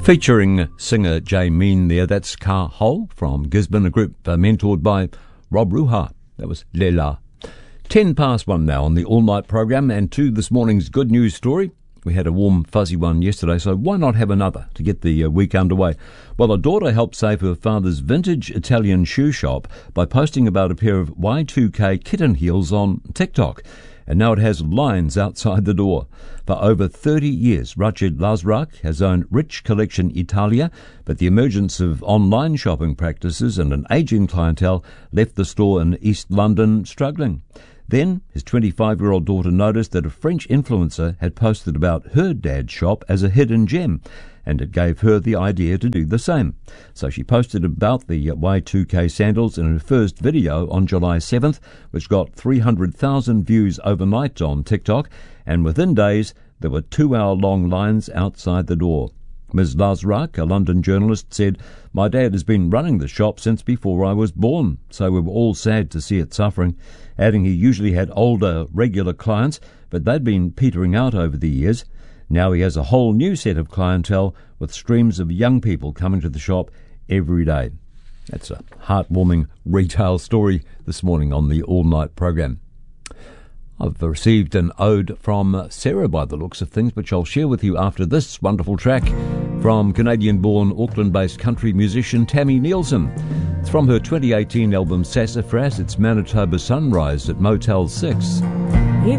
Featuring singer Jay Mean there, that's Ka Hole from Gisborne, a group mentored by Rob Ruha. That was Lela. 1:10 now on the all-night program, and to this morning's good news story. We had a warm, fuzzy one yesterday, so why not have another to get the week underway? Well, a daughter helped save her father's vintage Italian shoe shop by posting about a pair of Y2K kitten heels on TikTok. And now it has lines outside the door. For over 30 years, Rachid Lazrak has owned Rich Collection Italia, but the emergence of online shopping practices and an ageing clientele left the store in East London struggling. Then, his 25-year-old daughter noticed that a French influencer had posted about her dad's shop as a hidden gem, and it gave her the idea to do the same. So she posted about the Y2K sandals in her first video on July 7th, which got 300,000 views overnight on TikTok, and within days there were 2-hour-long lines outside the door. Ms. Lazrak, a London journalist, said, "My dad has been running the shop since before I was born, so we were all sad to see it suffering," adding he usually had older, regular clients, but they'd been petering out over the years. Now he has a whole new set of clientele with streams of young people coming to the shop every day. That's a heartwarming retail story this morning on the all-night program. I've received an ode from Sarah by the looks of things, which I'll share with you after this wonderful track from Canadian-born, Auckland-based country musician Tammy Nielsen. It's from her 2018 album Sassafras. It's Manitoba Sunrise at Motel 6.